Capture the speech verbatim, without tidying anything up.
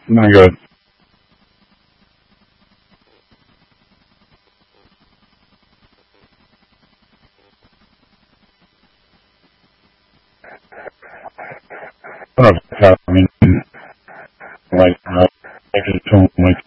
Not good. I don't know if it's happening. Like, uh, I just don't like